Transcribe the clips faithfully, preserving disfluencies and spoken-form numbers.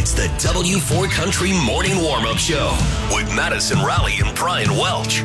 It's the W four Country Morning Warm-Up Show with Madison Rowley and Brian Welch.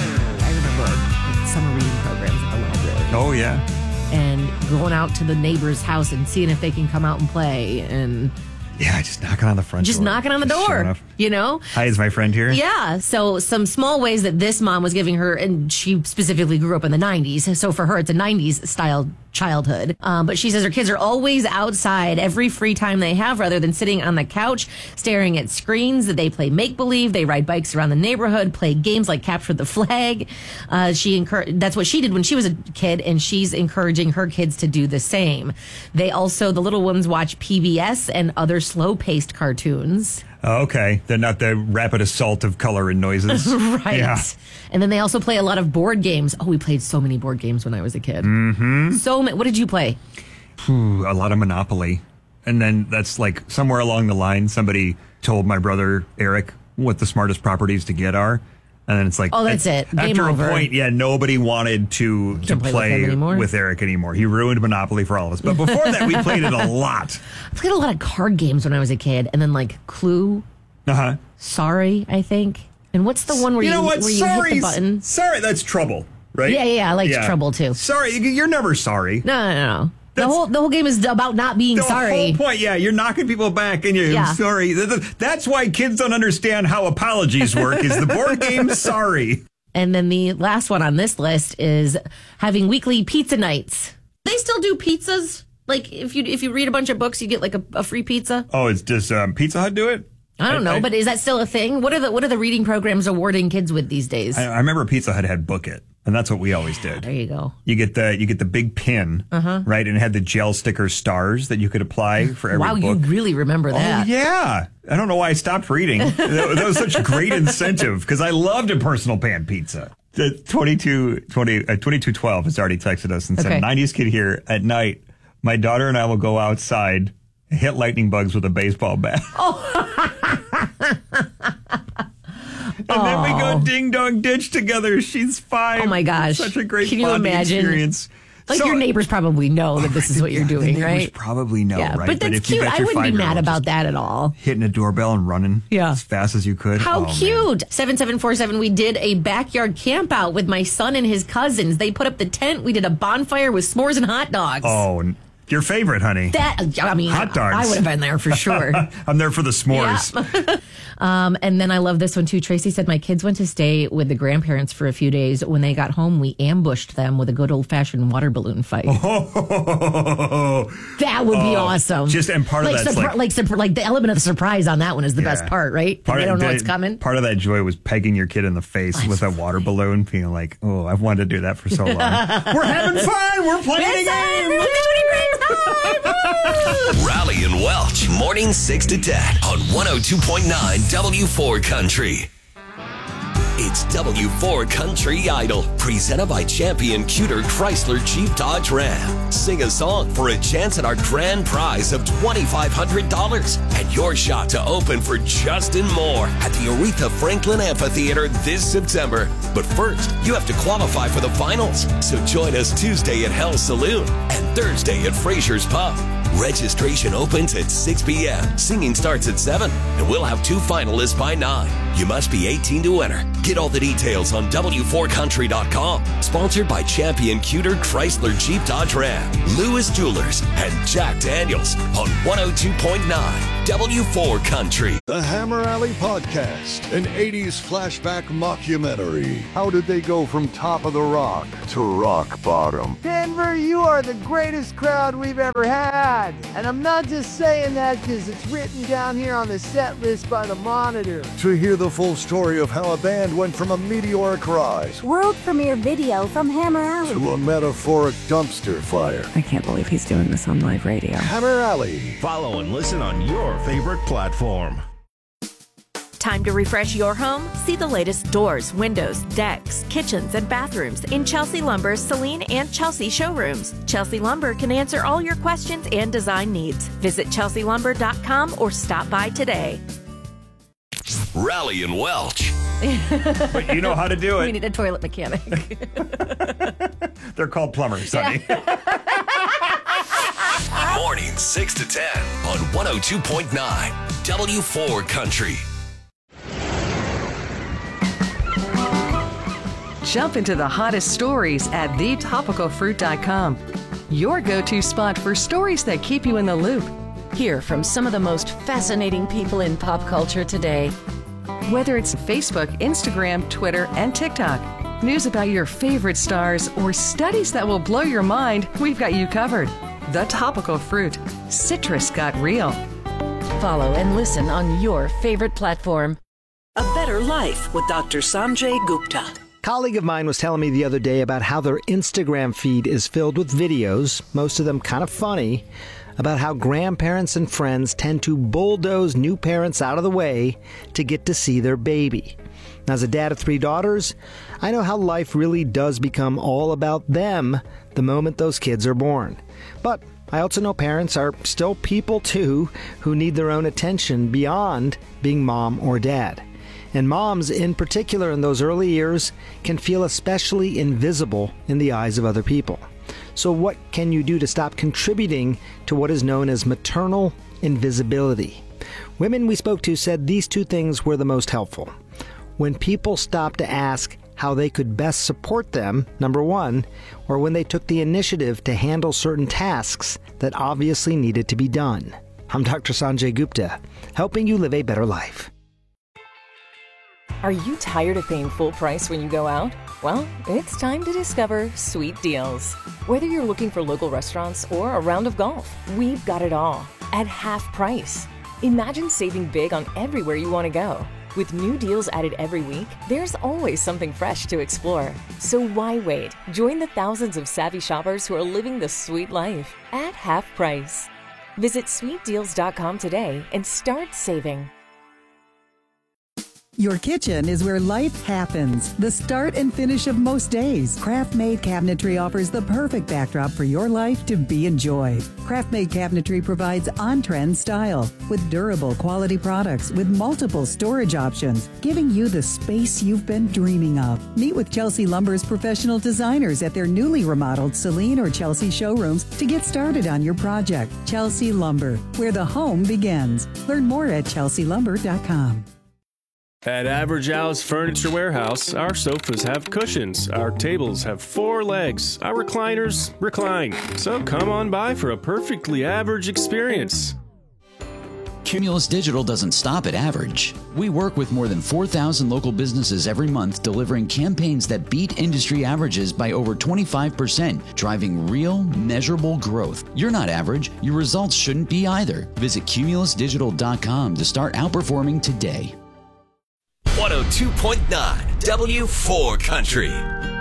I remember like, summer reading programs at the library. Oh, yeah. And going out to the neighbor's house and seeing if they can come out and play. And Yeah, just knocking on the front just door. knocking on the Just showing door, up. you know? Hi, is my friend here? Yeah. So some small ways that this mom was giving her, and she specifically grew up in the nineties. So for her, it's a nineties style childhood. Um, but she says her kids are always outside every free time they have rather than sitting on the couch staring at screens. They play make-believe. They ride bikes around the neighborhood, play games like Capture the Flag. Uh, she encouraged, that's what she did when she was a kid, and she's encouraging her kids to do the same. They also, the little ones watch P B S and other slow-paced cartoons. Oh, okay. They're not the rapid assault of color and noises. Right. Yeah. And then they also play a lot of board games. Oh, we played so many board games when I was a kid. Mm-hmm. So many. What did you play? Ooh, a lot of Monopoly. And then that's like somewhere along the line, somebody told my brother, Eric, what the smartest properties to get are. And then it's like, Oh, that's it. Game after over. a point, yeah, nobody wanted to, to Can't play with play, him anymore? with Eric anymore. He ruined Monopoly for all of us. But before that, we played it a lot. I played a lot of card games when I was a kid. And then like Clue, Uh-huh. Sorry, I think. And what's the one where you, you know what? where you hit Sorry, the button? sorry, that's Trouble, right? Yeah, yeah, yeah. I liked Trouble too. Sorry, you're never sorry. No, no, no. The That's- whole the whole game is about not being The sorry. whole point, yeah, you're knocking people back and you're Yeah. sorry. Th- th- That's why kids don't understand how apologies work, is the board game Sorry. And then the last one on this list is having weekly pizza nights. They still do pizzas. Like if you if you read a bunch of books, you get like a, a free pizza. Oh, it's just um, Pizza Hut do it? I don't know, I- but is that still a thing? What are the what are the reading programs awarding kids with these days? I, I remember Pizza Hut had Book It, and that's what we always did. there you go. You get the you get the big pin, Uh-huh. right? And it had the gel sticker stars that you could apply for every Wow, book. you really remember Oh, that. yeah. I don't know why I stopped reading. that, that was such great incentive because I loved a personal pan pizza. The twenty-two, twenty, uh, twenty-two twelve has already texted us and said, Okay. nineties kid here at night, my daughter and I will go outside and hit lightning bugs with a baseball bat. And then we go ding dong ditch together. She's five. Oh my gosh. Such a great Can you bonding imagine? experience. Like So- your neighbors probably know that this is what you're Yeah, the doing, neighbors right? Probably know, Yeah, right? but that's if you cute. got I your wouldn't be mad five-year-old about just that at all. hitting a doorbell and running Yeah. as fast as you could. How Oh, man. cute. seven seven four seven, we did a backyard camp out with my son and his cousins. They put up the tent. We did a bonfire with s'mores and hot dogs. Oh, n- your favorite, honey. That, I mean, Hot dogs. I would have been there for sure. I'm there for the s'mores. Yeah. um, and then I love this one too. Tracy said, my kids went to stay with the grandparents for a few days. When they got home, we ambushed them with a good old fashioned water balloon fight. Oh, That would be Oh, awesome. just- and part of like, that's surpri- like- like, surpri- like the element of the surprise on that one is the Yeah. best part, right? part they of don't know that- what's coming. Part of that joy was pegging your kid in the face with a water balloon, being like, "Oh, I've wanted to do that for so long." We're having fun. We're playing a It's time. game. We're having a great time. Rowley and Welch, morning six to ten on one oh two point nine W four Country. It's W four Country Idol, presented by Champion Cuter Chrysler Jeep Dodge Ram. Sing a song for a chance at our grand prize of twenty-five hundred dollars and your shot to open for Justin Moore at the Aretha Franklin Amphitheater this September. But first, you have to qualify for the finals. So join us Tuesday at Hell's Saloon and Thursday at Fraser's Pub. Registration opens at six p.m. Singing starts at seven, and we'll have two finalists by nine. You must be eighteen to enter. Get all the details on W four country dot com. Sponsored by Champion Cuter Chrysler Jeep Dodge Ram, Lewis Jewelers, and Jack Daniels on one oh two point nine W four Country. The Hammer Alley Podcast, an eighties flashback mockumentary. How did they go from top of the rock to rock bottom? Denver, you are the greatest crowd we've ever had. And I'm not just saying that because it's written down here on the set list by the Monitor. To hear the full story of how a band went from a meteoric rise World premiere video from Hammer Alley. to a metaphoric dumpster fire. I can't believe he's doing this on live radio. Hammer Alley. Follow and listen on your favorite platform. Time to refresh your home? See the latest doors, windows, decks, kitchens, and bathrooms in Chelsea Lumber's Celine and Chelsea showrooms. Chelsea Lumber can answer all your questions and design needs. Visit chelsea lumber dot com or stop by today. Rowley and Welch. But you know how to do We it. need a toilet mechanic. They're called plumbers, honey. Morning six to ten on one oh two point nine W four Country. Jump into the hottest stories at the topical fruit dot com. Your go-to spot for stories that keep you in the loop. Hear from some of the most fascinating people in pop culture today. Whether it's Facebook, Instagram, Twitter, and TikTok, news about your favorite stars, or studies that will blow your mind, we've got you covered. The Topical Fruit. Citrus got real. Follow and listen on your favorite platform. A Better Life with Doctor Sanjay Gupta. A colleague of mine was telling me the other day about how their Instagram feed is filled with videos, most of them kind of funny, about how grandparents and friends tend to bulldoze new parents out of the way to get to see their baby. Now, as a dad of three daughters, I know how life really does become all about them the moment those kids are born. But I also know parents are still people too who need their own attention beyond being mom or dad. And moms, in particular in those early years, can feel especially invisible in the eyes of other people. So what can you do to stop contributing to what is known as maternal invisibility? Women we spoke to said these two things were the most helpful. When people stopped to ask how they could best support them, number one, or when they took the initiative to handle certain tasks that obviously needed to be done. I'm Doctor Sanjay Gupta, helping you live a better life. Are you tired of paying full price when you go out? Well, it's time to discover Sweet Deals. Whether you're looking for local restaurants or a round of golf, we've got it all at half price. Imagine saving big on everywhere you want to go. With new deals added every week, there's always something fresh to explore. So why wait? Join the thousands of savvy shoppers who are living the sweet life at half price. Visit sweet deals dot com today and start saving. Your kitchen is where life happens. The start and finish of most days. Craft-Made Cabinetry offers the perfect backdrop for your life to be enjoyed. Craft-Made Cabinetry provides on-trend style with durable quality products with multiple storage options, giving you the space you've been dreaming of. Meet with Chelsea Lumber's professional designers at their newly remodeled Celine or Chelsea showrooms to get started on your project. Chelsea Lumber, where the home begins. Learn more at chelsea lumber dot com. At Average Al's Furniture Warehouse, our sofas have cushions, our tables have four legs, our recliners recline. So come on by for a perfectly average experience. Cumulus Digital doesn't stop at average. We work with more than four thousand local businesses every month, delivering campaigns that beat industry averages by over twenty-five percent, driving real, measurable growth. You're not average. Your results shouldn't be either. Visit cumulus digital dot com to start outperforming today. one oh two point nine W four Country.